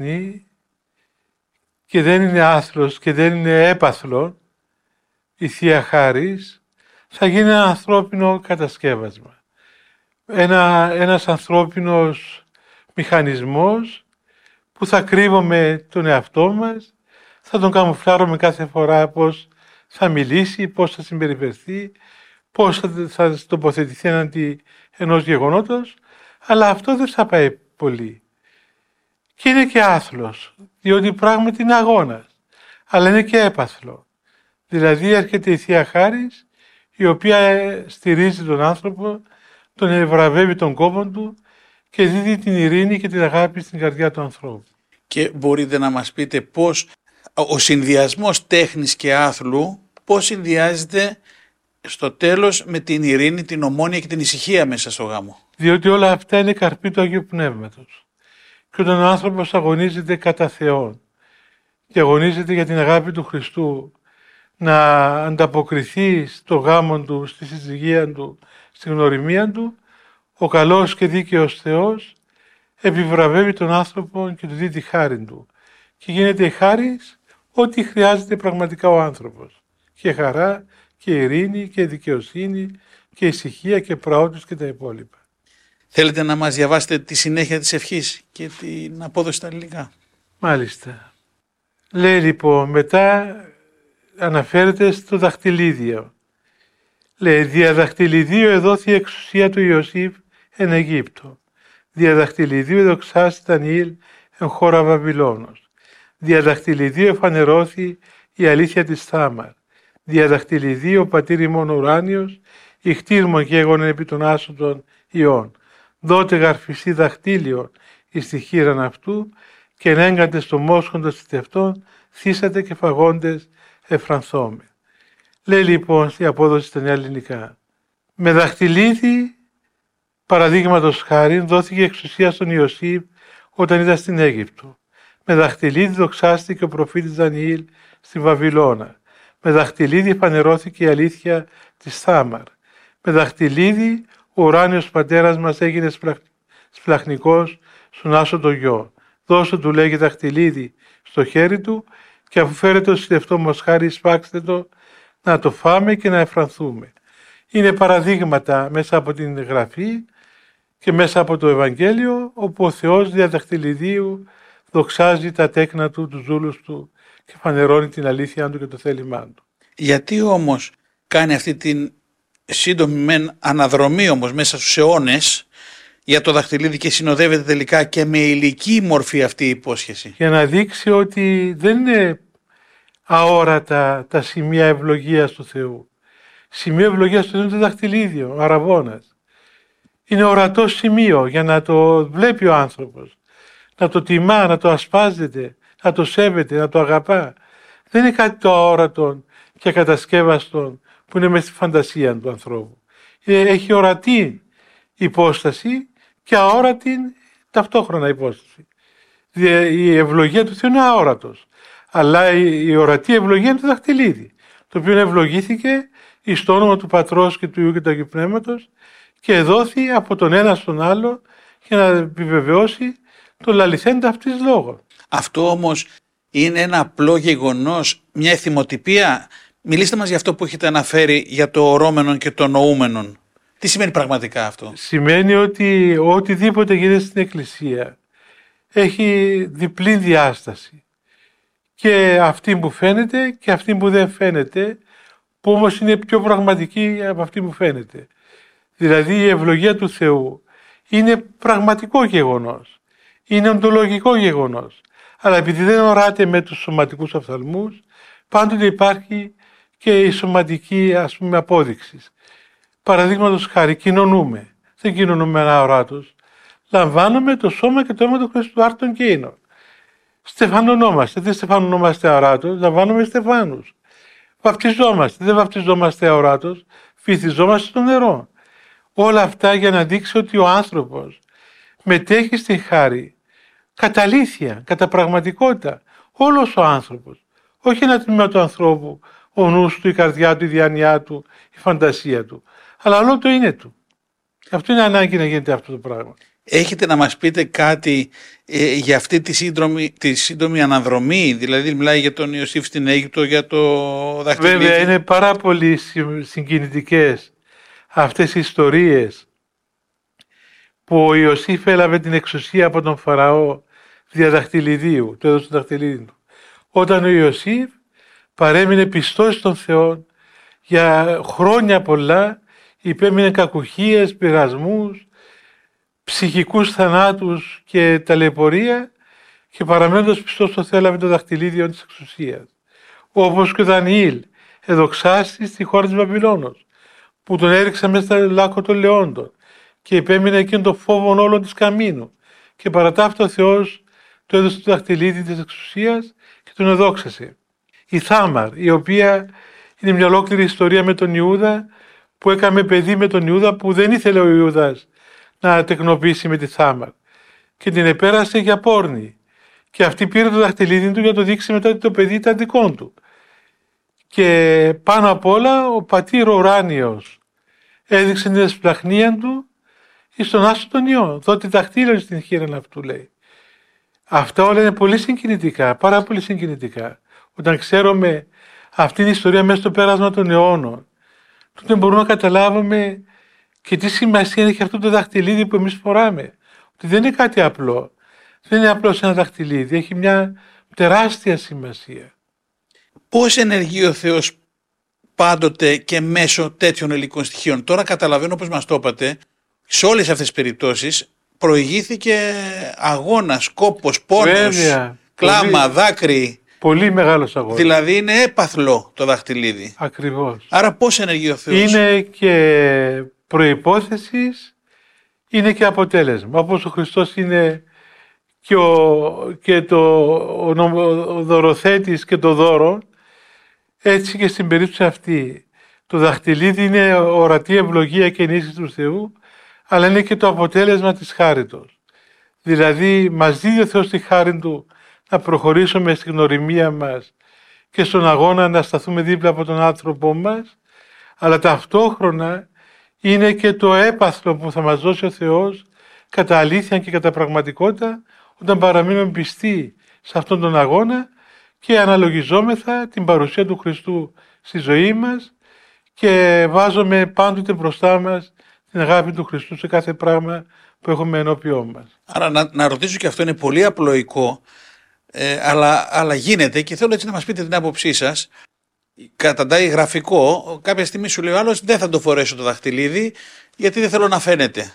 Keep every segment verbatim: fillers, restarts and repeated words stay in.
και δεν είναι άθλος και δεν είναι έπαθλο, η Θεία Χάρις θα γίνει ένα ανθρώπινο κατασκεύασμα. Ένα, ένας ανθρώπινος μηχανισμός που θα κρύβουμε τον εαυτό μας, θα τον καμουφλάρουμε κάθε φορά πώς θα μιλήσει, πώς θα συμπεριφερθεί, πώς θα, θα τοποθετηθεί έναντι ενός γεγονότος, αλλά αυτό δεν θα πάει πολύ. Και είναι και άθλος, διότι πράγματι είναι αγώνας, αλλά είναι και έπαθλο. Δηλαδή έρχεται η Θεία Χάρις, η οποία στηρίζει τον άνθρωπο, τον ευραβεύει τον κόπο του και δίδει την ειρήνη και την αγάπη στην καρδιά του ανθρώπου. Και μπορείτε να μας πείτε πώς ο συνδυασμός τέχνης και άθλου, πώς συνδυάζεται στο τέλος με την ειρήνη, την ομόνοια και την ησυχία μέσα στο γάμο. Διότι όλα αυτά είναι καρπή του Αγίου Πνεύματος. Και όταν ο άνθρωπος αγωνίζεται κατά Θεόν και αγωνίζεται για την αγάπη του Χριστού, να ανταποκριθεί στο γάμο του, στη συζυγία του, στη γνωριμία του, ο καλός και δίκαιος Θεός επιβραβεύει τον άνθρωπο και του δίνει τη χάρη του. Και γίνεται η χάρις ό,τι χρειάζεται πραγματικά ο άνθρωπος. Και χαρά και ειρήνη και δικαιοσύνη και ησυχία και πραότους και τα υπόλοιπα. Θέλετε να μας διαβάσετε τη συνέχεια της ευχής και την απόδοση στα ελληνικά? Μάλιστα. Λέει λοιπόν, μετά αναφέρεται στο δαχτυλίδιο. Λέει, δια δαχτυλιδίου εδόθη η εξουσία του Ιωσήφ εν Αιγύπτο. Δια δαχτυλιδίου εδοξάστη Δανιήλ εν χώρα Βαβυλώνος. Δια δαχτυλιδίου εφανερώθη η αλήθεια της Θάμαρ. Δια δαχτυλιδίου ο πατήρ ημών ουράνιος, η χτύρμον γέγονεν επί των άσωτων ιών. Δότε γαρφισή δαχτύλιο εις τη χείραν αυτού και ενέγκαντε στο μόσχοντος της τευτών θύσατε και φαγόντες εφρανθόμε. Λέει λοιπόν η απόδοση στα νέα ελληνικά. Με δαχτυλίδι, παραδείγματος χάρη, δόθηκε εξουσία στον Ιωσήφ όταν ήταν στην Αίγυπτο. Με δαχτυλίδι δοξάστηκε ο προφήτης Δανιήλ στη Βαβυλώνα. Με δαχτυλίδι φανερώθηκε η αλήθεια της Θάμαρ. Με δαχτυλίδι ο ουράνιος πατέρας μας έγινε σπλαχνικός στον άσωτο γιο. Δώσε του λέγει δαχτυλίδι στο χέρι του και αφού φέρετε το συλλευτό μοσχάρι σπάξτε το να το φάμε και να εφρανθούμε. Είναι παραδείγματα μέσα από την Γραφή και μέσα από το Ευαγγέλιο όπου ο Θεός δια δαχτυλιδίου δοξάζει τα τέκνα του, τους δούλους του και φανερώνει την αλήθεια του και το θέλημά του. Γιατί όμως κάνει αυτή την σύντομη μεν αναδρομή όμως μέσα στους αιώνες για το δαχτυλίδι και συνοδεύεται τελικά και με υλική μορφή αυτή η υπόσχεση? Για να δείξει ότι δεν είναι αόρατα τα σημεία ευλογίας του Θεού. Σημείο ευλογίας του Θεού είναι το δαχτυλίδιο, ο αραβώνας. Είναι ορατό σημείο για να το βλέπει ο άνθρωπος, να το τιμά, να το ασπάζεται, να το σέβεται, να το αγαπά. Δεν είναι κάτι το αόρατο και ακατασκεύαστο που είναι μέσα στη φαντασία του ανθρώπου. Έχει ορατή υπόσταση και αόρατη ταυτόχρονα υπόσταση. Η ευλογία του Θεού είναι αόρατος. Αλλά η ορατή ευλογία είναι το δαχτυλίδι, το οποίο ευλογήθηκε εις το όνομα του Πατρός και του Υιού και του Αγίου Πνεύματος και δόθη από τον ένα στον άλλο για να επιβεβαιώσει το λαληθέντα αυτής λόγο. Αυτό όμως είναι ένα απλό γεγονός, μια εθιμοτυπία? Μιλήστε μας για αυτό που έχετε αναφέρει για το ορώμενον και το νοούμενον. Τι σημαίνει πραγματικά αυτό? Σημαίνει ότι οτιδήποτε γίνεται στην Εκκλησία έχει διπλή διάσταση. Και αυτή που φαίνεται και αυτή που δεν φαίνεται, που όμως είναι πιο πραγματική από αυτή που φαίνεται. Δηλαδή η ευλογία του Θεού είναι πραγματικό γεγονός, είναι οντολογικό γεγονός. Αλλά επειδή δεν οράται με τους σωματικούς οφθαλμούς, πάντοτε υπάρχει και η σωματική, ας πούμε, απόδειξη. Παραδείγματος χάρη, κοινωνούμε. Δεν κοινωνούμε ένα οράτος. Λαμβάνουμε το σώμα και το αίμα του Χριστού άρτων και ίνων. Στεφανωνόμαστε. Δεν στεφανωνόμαστε αοράτος, λαμβάνουμε στεφάνους. Βαπτιζόμαστε. Δεν βαπτιζόμαστε αοράτος, βυθιζόμαστε στο νερό. Όλα αυτά για να δείξει ότι ο άνθρωπος μετέχει στη χάρη κατά αλήθεια, κατά πραγματικότητα. Όλος ο άνθρωπος. Όχι ένα τμήμα του ανθρώπου, ο νους του, η καρδιά του, η διάνοιά του, η φαντασία του. Αλλά όλο το είναι του. Αυτό είναι ανάγκη να γίνεται αυτό το πράγμα. Έχετε να μας πείτε κάτι ε, για αυτή τη σύντομη, τη σύντομη αναδρομή, δηλαδή μιλάει για τον Ιωσήφ στην Αίγυπτο, για το δαχτυλίδι. Βέβαια είναι πάρα πολύ συγκινητικές αυτές οι ιστορίες που ο Ιωσήφ έλαβε την εξουσία από τον Φαραώ δια δαχτυλιδίου, του έδωσε το δαχτυλίδι του. Όταν ο Ιωσήφ παρέμεινε πιστός στον Θεό για χρόνια πολλά, υπέμεινε κακουχίες, πειρασμούς, ψυχικούς θανάτους και ταλαιπωρία και παραμένοντας πιστός στο Θεό έλαβε το δαχτυλίδιο της εξουσίας. Όπως και ο Δανιήλ, εδοξάστη στη χώρα της Βαβυλώνος, που τον έριξα μέσα στα λάκκο των λεόντων και υπέμεινε εκείνον το φόβον όλων της καμίνου και παρά ταύτα ο Θεός του έδωσε το δαχτυλίδι της εξουσίας και τον εδόξασε. Η Θάμαρ, η οποία είναι μια ολόκληρη ιστορία με τον Ιούδα, που έκαμε παιδί με τον Ιούδα, που δεν ήθελε ο Ιούδας να τεκνοποιήσει με τη Θάμαρ και την επέρασε για πόρνη και αυτή πήρε το δαχτυλίδι του για να το δείξει μετά ότι το παιδί ήταν δικό του. Και πάνω απ' όλα ο πατήρ ουράνιος έδειξε την εσπλαχνία του εις τον άστο τον Υιό. Δώτη δαχτύλιο στην χείρα αυτού, λέει. Αυτά όλα είναι πολύ συγκινητικά, πάρα πολύ συγκινητικά. Όταν ξέρουμε αυτήν την ιστορία μέσα στο πέρασμα των αιώνων, τότε μπορούμε να καταλάβουμε και τι σημασία έχει αυτό το δαχτυλίδι που εμείς φοράμε. Ότι δεν είναι κάτι απλό. Δεν είναι απλώς ένα δαχτυλίδι. Έχει μια τεράστια σημασία. Πώς ενεργεί ο Θεός πάντοτε και μέσω τέτοιων υλικών στοιχείων? Τώρα καταλαβαίνω, όπως μας το είπατε, σε όλες αυτές τις περιπτώσεις προηγήθηκε αγώνας, κόπος, πόνος, Βέβαια, κλάμα, πολύ, δάκρυ. Πολύ μεγάλος αγώνας. Δηλαδή είναι έπαθλο το δαχτυλίδι. Ακριβώς. Άρα πώς ενεργεί ο Θεός? Είναι και προϋπόθεσης, είναι και αποτέλεσμα. Όπως ο Χριστός είναι και, ο, και το, ο, ο δωροθέτης και το δώρο, έτσι και στην περίπτωση αυτή. Το δαχτυλίδι είναι ορατή ευλογία και ενίσχυση του Θεού, αλλά είναι και το αποτέλεσμα της χάριτος. Δηλαδή μας δίδει ο Θεός τη χάρη Του να προχωρήσουμε στην γνωριμία μας και στον αγώνα να σταθούμε δίπλα από τον άνθρωπό μας, αλλά ταυτόχρονα είναι και το έπαθλο που θα μας δώσει ο Θεός κατά αλήθεια και κατά πραγματικότητα όταν παραμείνουμε πιστοί σε αυτόν τον αγώνα και αναλογιζόμεθα την παρουσία του Χριστού στη ζωή μας και βάζουμε πάντοτε μπροστά μας την αγάπη του Χριστού σε κάθε πράγμα που έχουμε ενώπιό μας. Άρα να, να ρωτήσω, και αυτό είναι πολύ απλοϊκό, ε, αλλά, αλλά γίνεται, και θέλω έτσι να μας πείτε την άποψή σας. Καταντάει γραφικό, κάποια στιγμή σου λέει ο άλλος δεν θα το φορέσω το δαχτυλίδι γιατί δεν θέλω να φαίνεται.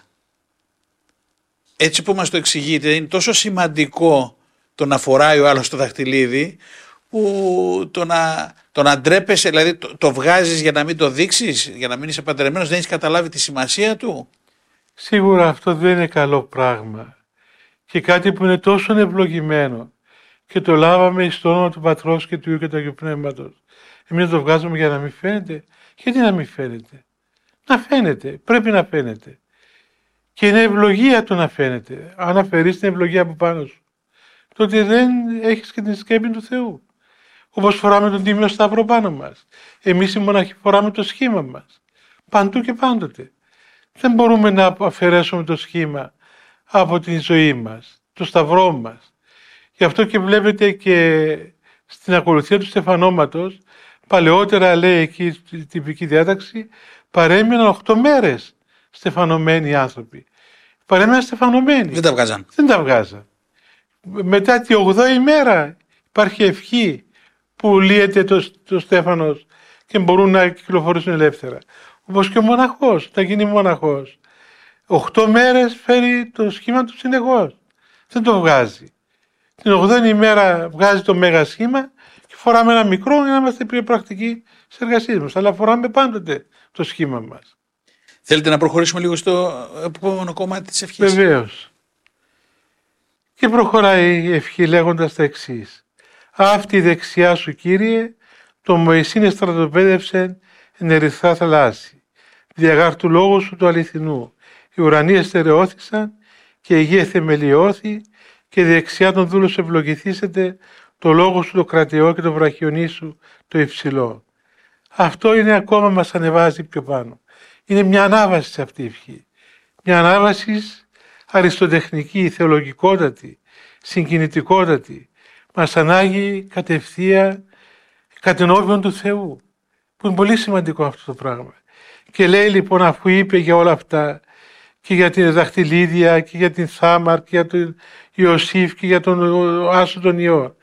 Έτσι που μας το εξηγείτε, είναι τόσο σημαντικό το να φοράει ο άλλος το δαχτυλίδι, που το να, το να ντρέπεσαι, δηλαδή το, το βγάζεις για να μην το δείξεις, για να μην είσαι παντρεμένος, δεν έχεις καταλάβει τη σημασία του. Σίγουρα αυτό δεν είναι καλό πράγμα και κάτι που είναι τόσο ευλογημένο και το λάβαμε στο όνομα του Πατρός και του Υιού και του Αγίου Πνεύματος. Εμείς το βγάζουμε για να μην φαίνεται. Γιατί να μην φαίνεται? Να φαίνεται, πρέπει να φαίνεται. Και είναι ευλογία το να φαίνεται. Αν αφαιρείς την ευλογία από πάνω σου, τότε δεν έχεις και την σκέπη του Θεού. Όπως φοράμε τον Τίμιο Σταύρο πάνω μας. Εμείς οι μοναχοί φοράμε το σχήμα μας. Παντού και πάντοτε. Δεν μπορούμε να αφαιρέσουμε το σχήμα από την ζωή μας, το σταυρό μας. Γι' αυτό και βλέπετε και στην ακολουθία του στεφανώματος, παλαιότερα λέει εκεί στην τυπική διάταξη, παρέμειναν οχτώ μέρες στεφανωμένοι άνθρωποι. Παρέμειναν στεφανωμένοι. Δεν τα βγάζαν. Δεν τα βγάζαν. Μετά τη ογδόη μέρα υπάρχει ευχή που λύεται το, το στέφανος και μπορούν να κυκλοφορήσουν ελεύθερα. Όπως και ο μοναχός, θα γίνει μοναχός. Οχτώ μέρες φέρει το σχήμα του συνεχώς. Δεν το βγάζει. Την ογδόη ημέρα βγάζει το μέγα σχήμα και φοράμε ένα μικρό για να είμαστε πιο πρακτικοί στις εργασίες μας. Αλλά φοράμε πάντοτε το σχήμα μας. Θέλετε να προχωρήσουμε λίγο στο επόμενο κομμάτι της ευχής? Βεβαίως. Και προχωράει η ευχή λέγοντας τα εξής. Αυτή η δεξιά σου, Κύριε, το Μωυσήν στρατοπέδευσε εν ερυθρά θαλάσση. Διαγάρ του λόγου σου του αληθινού. Οι ουρανοί εστερεώθησαν και η γη εθεμελιώθη και δεξιά των δούλων σου ευλογηθήσετε το λόγο σου το κρατιό και το βραχιονί σου το υψηλό. Αυτό είναι ακόμα μας ανεβάζει πιο πάνω. Είναι μια ανάβαση σε αυτή η ευχή. Μια ανάβαση αριστοτεχνική, θεολογικότατη, συγκινητικότατη, μας ανάγει κατευθείαν κατενόβιον του Θεού, που είναι πολύ σημαντικό αυτό το πράγμα. Και λέει λοιπόν, αφού είπε για όλα αυτά, και για την δαχτυλίδια και για την Θάμαρ και για τον Ιωσήφ και για τον Άσο τον Υιό,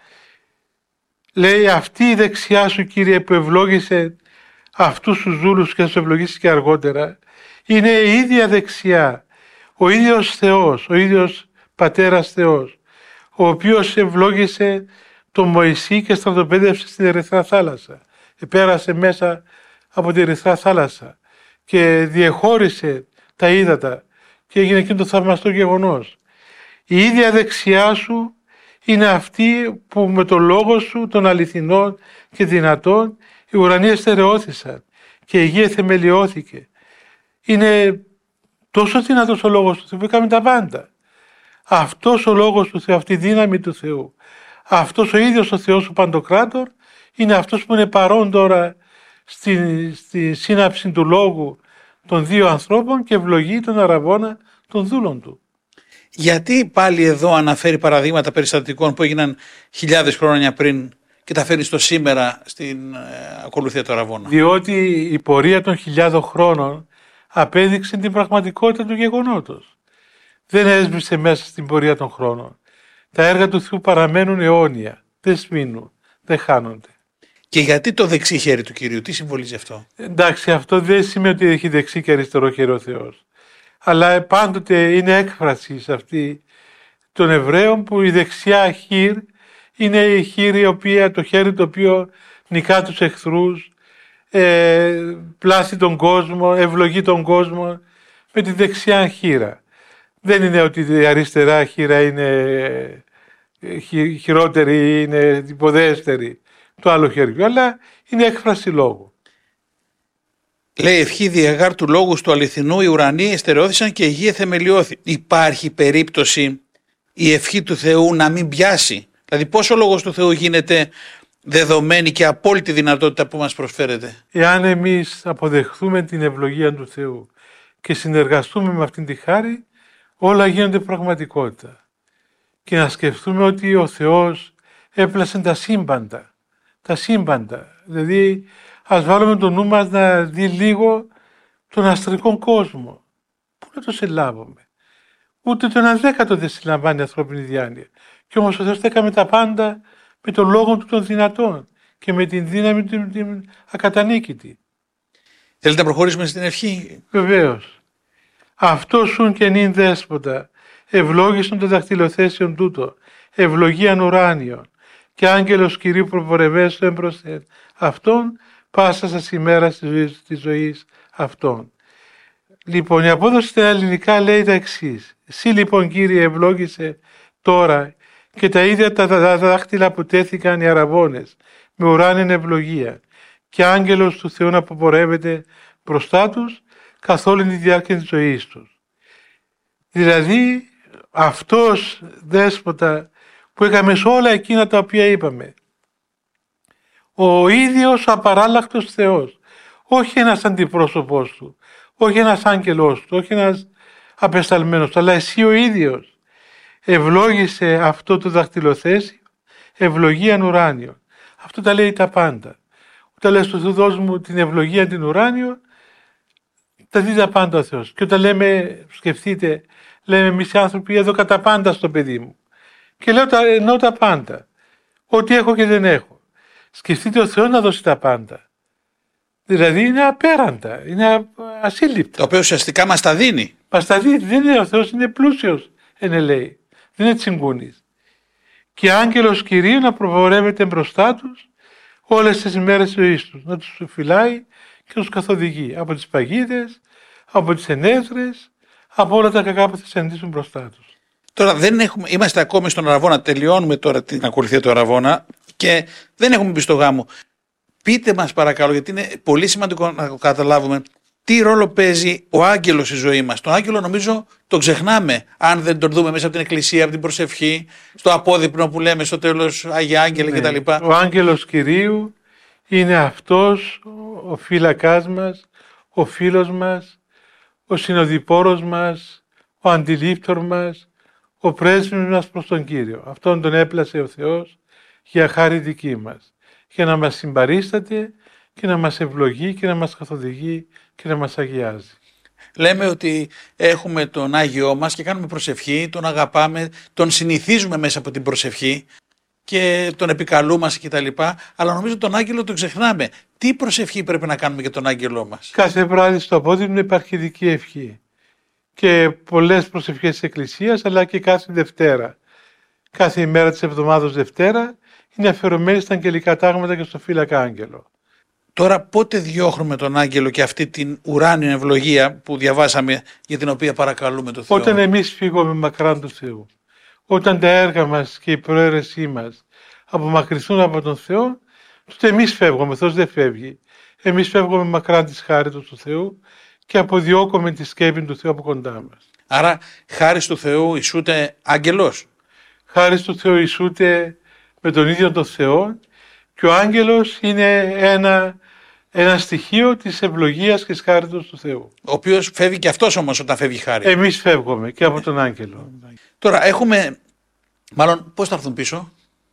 λέει, αυτή η δεξιά σου, Κύριε, που ευλόγησε αυτούς τους δούλους και θα σου ευλογήσει και αργότερα, είναι η ίδια δεξιά, ο ίδιος Θεός, ο ίδιος Πατέρας Θεός, ο οποίος ευλόγησε τον Μωυσή και στρατοπέδευσε στην Ερυθρά θάλασσα. Πέρασε μέσα από την Ερυθρά θάλασσα και διεχώρισε τα ύδατα και έγινε εκείνο το θαυμαστό γεγονός. Η ίδια δεξιά σου είναι αυτή που με τον λόγο σου, των αληθινών και δυνατών, οι ουρανοί εστερεώθησαν και η γη θεμελιώθηκε. Είναι τόσο δυνατός ο λόγος του Θεού που έκανε τα πάντα. Αυτός ο λόγος του Θεού, αυτή η δύναμη του Θεού, αυτός ο ίδιος ο Θεός ο Παντοκράτορ, είναι αυτός που είναι παρόν τώρα στη, στη σύναψη του λόγου των δύο ανθρώπων και ευλογεί τον Αραβώνα των δούλων του. Γιατί πάλι εδώ αναφέρει παραδείγματα περιστατικών που έγιναν χιλιάδες χρόνια πριν και τα φέρνει στο σήμερα στην ε, ακολουθία του Αραβώνα? Διότι η πορεία των χιλιάδων χρόνων απέδειξε την πραγματικότητα του γεγονότος. Δεν έσβησε μέσα στην πορεία των χρόνων. Τα έργα του Θεού παραμένουν αιώνια, δεν σβήνουν, δεν χάνονται. Και γιατί το δεξί χέρι του Κυρίου, τι συμβολίζει αυτό? Εντάξει, αυτό δεν σημαίνει ότι έχει δεξί και αριστερό χέρι ο Θεός. Αλλά πάντοτε είναι έκφραση σε αυτή των Εβραίων, που η δεξιά χείρ είναι η χείρ η οποία, το χέρι το οποίο νικά τους εχθρούς, ε, πλάσει τον κόσμο, ευλογεί τον κόσμο με τη δεξιά χείρα. Δεν είναι ότι η αριστερά χείρα είναι χει, χειρότερη, είναι υποδέστερη το άλλο χέρι, αλλά είναι έκφραση λόγου. Λέει, ευχή διεγάρ του λόγου του αληθινού, οι ουρανοί εστερεώθησαν και η γη θεμελιώθη. Υπάρχει περίπτωση η ευχή του Θεού να μην πιάσει? Δηλαδή πώς ο λόγος του Θεού γίνεται δεδομένη και απόλυτη δυνατότητα που μας προσφέρεται? Εάν εμείς αποδεχθούμε την ευλογία του Θεού και συνεργαστούμε με αυτήν τη χάρη, όλα γίνονται πραγματικότητα. Και να σκεφτούμε ότι ο Θεός έπλασε τα σύμπαντα. Τα σύμπαντα. Δηλαδή, ας βάλουμε το νου μας να δει λίγο τον αστρικό κόσμο. Πού να το συλλάβουμε? Ούτε το ένα δέκατο δεν συλλαμβάνει η ανθρώπινη διάνοια. Και όμως ο Θεός τα έκαμε τα πάντα με τον λόγο του των δυνατών και με την δύναμη του την ακατανίκητη. Θέλετε να προχωρήσουμε στην ευχή? Βεβαίως. Αυτό σουν και νυν δέσποτα, ευλόγησον το δαχτυλοθέσιον τούτο, ευλογίαν ουράνιον, και άγγελος Κυρίου προπορευέσου έμπροσθεν αυτόν, πάσα σας ημέρα της ζωής, της ζωής αυτών. Λοιπόν, η απόδοση στα ελληνικά λέει τα εξής. Εσύ λοιπόν, Κύριε, ευλόγησε τώρα και τα ίδια τα δάχτυλα που τέθηκαν οι αραβώνες με ουράνια ευλογία, και άγγελος του Θεού να αποπορεύεται μπροστά τους καθ' όλη τη διάρκεια της ζωής τους. Δηλαδή αυτός δέσποτα που έκαμε σε όλα εκείνα τα οποία είπαμε, ο ίδιος απαράλλαχτος Θεός, όχι ένας αντιπρόσωπός του, όχι ένας άγγελός του, όχι ένας απεσταλμένος του, αλλά εσύ ο ίδιος ευλόγησε αυτό το δαχτυλοθέσιο, ευλογίαν ουράνιο. Αυτό τα λέει τα πάντα. Όταν λες του Θεού, δώσ' μου την ευλογία την ουράνιο, τα δει τα πάντα ο Θεός. Και όταν λέμε, σκεφτείτε, λέμε εμείς οι άνθρωποι, εδώ κατά πάντα στο παιδί μου. Και λέω, εννοώ τα πάντα. Ό,τι έχω και δεν έχω. Σκεφτείτε ο Θεός να δώσει τα πάντα. Δηλαδή είναι απέραντα, είναι ασύλληπτα. Το οποίο ουσιαστικά μας τα δίνει. Μας τα δίνει, δεν είναι ο Θεός, είναι πλούσιος, είναι λέει. Δεν είναι τσιγκούνης. Και άγγελος Κυρίου να προπορεύεται μπροστά τους όλες τις ημέρες της ζωής τους. Να τους φυλάει και να τους καθοδηγεί από τις παγίδες, από τις ενέδρες, από όλα τα κακά που θα συναντήσουν μπροστά τους. Τώρα δεν έχουμε, είμαστε ακόμη στον Αραβώνα, τελειώνουμε τώρα την ακολουθία του Αραβώνα και δεν έχουμε μπει στο γάμο. Πείτε μας παρακαλώ, γιατί είναι πολύ σημαντικό να καταλάβουμε τι ρόλο παίζει ο άγγελος στη ζωή μας. Τον άγγελο νομίζω τον ξεχνάμε αν δεν τον δούμε μέσα από την εκκλησία, από την προσευχή, στο απόδειπνο που λέμε στο τέλος Άγιε Άγγελε ναι. κτλ. Ο άγγελος Κυρίου είναι αυτός ο φύλακάς μας, ο φίλος μας, ο συνοδοιπόρος μας, ο αντιλήπτορ μας, ο πρέσβης μας προς τον Κύριο. Αυτόν τον έπλασε ο Θεός για χάρη δική μας, για να μας συμπαρίσταται και να μας ευλογεί και να μας καθοδηγεί και να μας αγιάζει. Λέμε ότι έχουμε τον Άγιό μας και κάνουμε προσευχή, τον αγαπάμε, τον συνηθίζουμε μέσα από την προσευχή και τον επικαλούμαστε κτλ. Αλλά νομίζω τον Άγγελο τον ξεχνάμε. Τι προσευχή πρέπει να κάνουμε για τον Άγγελό μας? Κάθε βράδυ στο απόδειμνο υπάρχει ειδική ευχή και πολλές προσευχές της Εκκλησίας, αλλά και κάθε Δευτέρα. Κάθε ημέρα της εβδομάδος Δευτέρα είναι αφιερωμένη στα αγγελικά τάγματα και στο φύλακα άγγελο. Τώρα πότε διώχνουμε τον Άγγελο και αυτή την ουράνια ευλογία που διαβάσαμε, για την οποία παρακαλούμε τον Θεό? Όταν εμείς φύγουμε μακράν του Θεού. Όταν τα έργα μας και η προαίρεσή μας απομακρυνθούν από τον Θεό, τότε εμείς φεύγουμε, ο Θεός δεν φεύγει. Εμείς φεύγουμε μακράν της χάριτος του Θεού και αποδιώκουμε τη σκέπη του Θεού από κοντά μας. Άρα χάρις του Θεού ισούται άγγελος. Χάρις του Θεού ισούται με τον ίδιο τον Θεό και ο άγγελος είναι ένα, ένα στοιχείο της ευλογίας και της χάριτος του Θεού. Ο οποίος φεύγει και αυτός όμως όταν φεύγει χάρη. Εμείς φεύγουμε και από τον άγγελο. Τώρα έχουμε, μάλλον πώς θα έρθουν πίσω?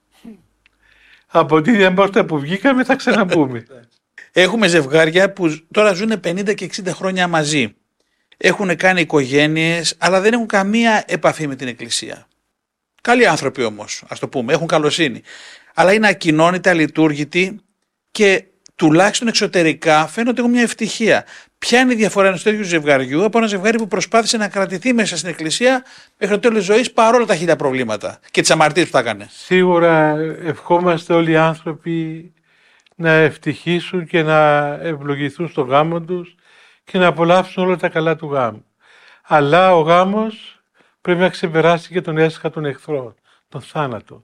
Από την ίδια πόρτα που βγήκαμε θα ξαναπούμε. Έχουμε ζευγάρια που τώρα ζουν πενήντα και εξήντα χρόνια μαζί. Έχουν κάνει οικογένειες, αλλά δεν έχουν καμία επαφή με την Εκκλησία. Καλοί άνθρωποι όμως, ας το πούμε, έχουν καλοσύνη. Αλλά είναι ακοινώνητοι, αλειτούργητοι και τουλάχιστον εξωτερικά φαίνονται έχουν μια ευτυχία. Ποια είναι η διαφορά ενός τέτοιου ζευγαριού από ένα ζευγάρι που προσπάθησε να κρατηθεί μέσα στην Εκκλησία μέχρι το τέλος της ζωής παρόλα τα χίλια προβλήματα και τις αμαρτίες που τα έκανε? Σίγουρα ευχόμαστε όλοι οι άνθρωποι να ευτυχήσουν και να ευλογηθούν στο γάμο τους και να απολαύσουν όλα τα καλά του γάμου. Αλλά ο γάμος πρέπει να ξεπεράσει και τον έσχα των εχθρών, τον θάνατο.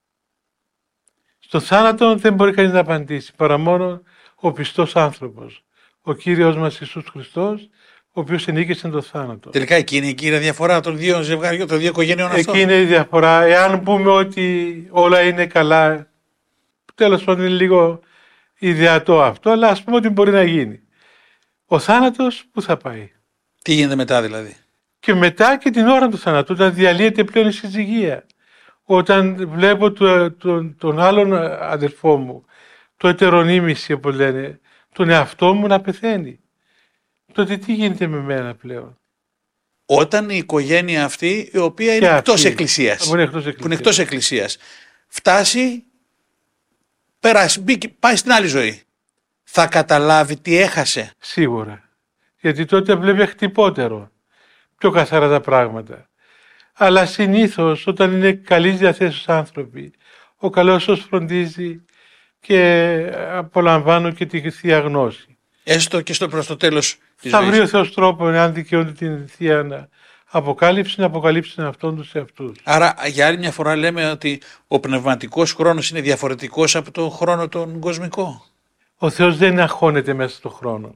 Στον θάνατο δεν μπορεί κανείς να απαντήσει παρά μόνο ο πιστός άνθρωπος, ο Κύριος μας Ιησούς Χριστός, ο οποίος ενίκησε τον θάνατο. Τελικά εκεί είναι η κύρια διαφορά των δύο ζευγαριών, των δύο οικογένειων αυτών. Εκεί είναι η διαφορά. Εάν πούμε ότι όλα είναι καλά, τέλος πάντων είναι λίγο ιδεατό αυτό, αλλά ας πούμε ότι μπορεί να γίνει. Ο θάνατος πού θα πάει? Τι γίνεται μετά δηλαδή? Και μετά και την ώρα του θάνατου, όταν διαλύεται πλέον η συζυγία. Όταν βλέπω το, το, τον άλλον αδερφό μου, το ετερονίμηση όπως λένε, τον εαυτό μου να πεθαίνει. Τότε τι γίνεται με μένα πλέον? Όταν η οικογένεια αυτή, η οποία είναι εκτός εκκλησίας, που είναι εκτός εκκλησίας. που είναι εκτός εκκλησίας, φτάσει, περάσει, μπήκε, πάει στην άλλη ζωή, θα καταλάβει τι έχασε. Σίγουρα. Γιατί τότε βλέπει χτυπότερο, πιο καθαρά τα πράγματα. Αλλά συνήθως όταν είναι καλής διαθέσεως άνθρωποι, ο καλός ως φροντίζει και απολαμβάνω και τη Θεία Γνώση. Έστω και στο προς το τέλος της Θα ζωής. βρει ο Θεός τρόπο, εάν δικαιούνται την Θεία Αποκάλυψη, να αποκαλύψει τον αυτόν τους σε αυτούς. Άρα για άλλη μια φορά λέμε ότι ο πνευματικός χρόνος είναι διαφορετικός από τον χρόνο τον κοσμικό. Ο Θεός δεν αγχώνεται μέσα στον χρόνο.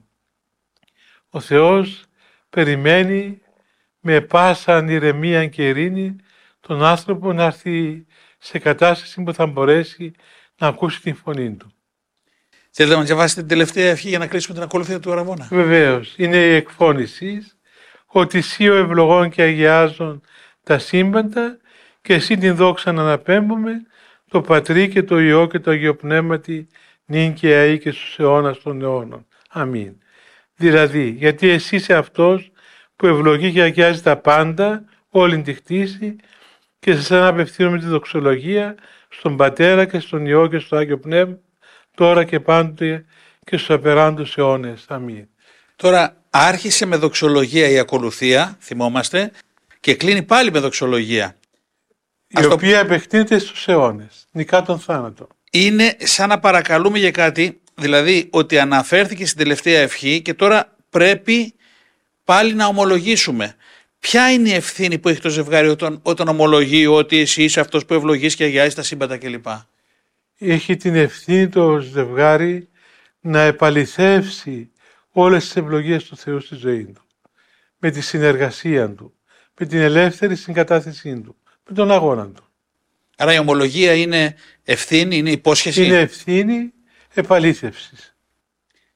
Ο Θεός περιμένει με πάσα ηρεμία και ειρήνη τον άνθρωπο να έρθει σε κατάσταση που θα μπορέσει να ακούσει την φωνή του. Θέλετε να διαβάσετε την τελευταία ευχή για να κλείσουμε την ακολουθία του αραβώνα? Βεβαίως, είναι η εκφώνηση ότι εσύ ο ευλογών και αγιάζων τα σύμπαντα και εσύ την δόξα να αναπέμπουμε το Πατρί και το Υιό και το Αγίο Πνεύματι νυν και αεί και στους αιώνας των αιώνων. Αμήν. Δηλαδή, γιατί εσύ είσαι αυτός που ευλογεί και αγιάζει τα πάντα, όλη τη χτίση και σε εσένα απευθύνουμε τη δοξολογία στον Πατέρα και στον Υιό και στο Άγιο Πνεύμα, τώρα και πάντοτε και στους απεράντους αιώνες. Αμήν. Τώρα άρχισε με δοξολογία η ακολουθία, θυμόμαστε, και κλείνει πάλι με δοξολογία. Η Αυτό οποία επεκτείνεται στους αιώνες, νικά τον θάνατο. είναι σαν να παρακαλούμε για κάτι, δηλαδή ότι αναφέρθηκε στην τελευταία ευχή και τώρα πρέπει πάλι να ομολογήσουμε. Ποια είναι η ευθύνη που έχει το ζευγάρι όταν, όταν ομολογεί ότι εσύ είσαι αυτός που ευλογείς και αγιάζεις τα σύμπαντα κλπ? Έχει την ευθύνη το ζευγάρι να επαληθεύσει όλες τις ευλογίες του Θεού στη ζωή του. Με τη συνεργασία του, με την ελεύθερη συγκατάθεσή του, με τον αγώνα του. Άρα η ομολογία είναι ευθύνη, είναι υπόσχεση. Είναι ευθύνη επαλήθευσης.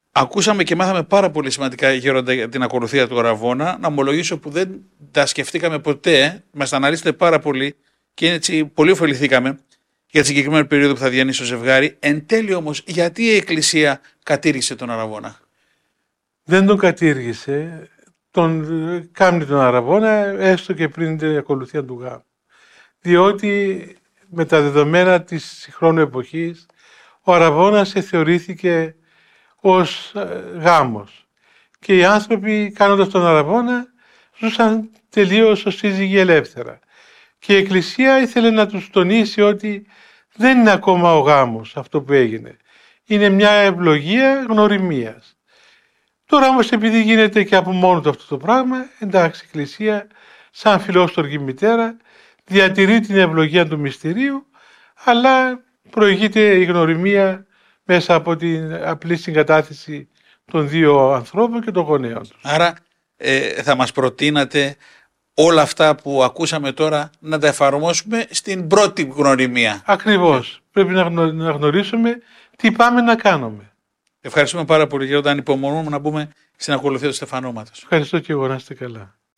Ακούσαμε και μάθαμε πάρα πολύ σημαντικά, Γέροντα, για την ακολουθία του αραβώνα. Να ομολογήσω που δεν τα σκεφτήκαμε ποτέ. Μας τα αναλύσετε πάρα πολύ και έτσι πολύ ωφεληθήκαμε για τη συγκεκριμένη περίοδο που θα διανύσει το ζευγάρι. Εν τέλει όμως, γιατί η Εκκλησία κατήργησε τον αραβώνα? Δεν τον κατήργησε. Τον κάνει τον αραβώνα έστω και πριν την ακολουθία του γάμου. Διότι με τα δεδομένα της συγχρόνου εποχής ο αραβώνας θεωρήθηκε ως γάμος. Και οι άνθρωποι κάνοντας τον αραβώνα ζούσαν τελείως ως σύζυγοι ελεύθερα. Και η Εκκλησία ήθελε να τους τονίσει ότι δεν είναι ακόμα ο γάμος αυτό που έγινε. Είναι μια ευλογία γνωριμίας. Τώρα όμως επειδή γίνεται και από μόνο του αυτό το πράγμα, εντάξει, η Εκκλησία σαν φιλόστοργη μητέρα διατηρεί την ευλογία του μυστηρίου, αλλά προηγείται η γνωριμία μέσα από την απλή συγκατάθεση των δύο ανθρώπων και των γονέων τους. Άρα ε, θα μας προτείνατε όλα αυτά που ακούσαμε τώρα να τα εφαρμόσουμε στην πρώτη γνωριμία. Ακριβώς. Πρέπει να, γνω, να γνωρίσουμε τι πάμε να κάνουμε. Ευχαριστούμε πάρα πολύ, Γέροντα. Ανυπομονούμε να μπούμε στην ακολουθία του στεφανώματος. Ευχαριστώ και εγώ, να είστε καλά.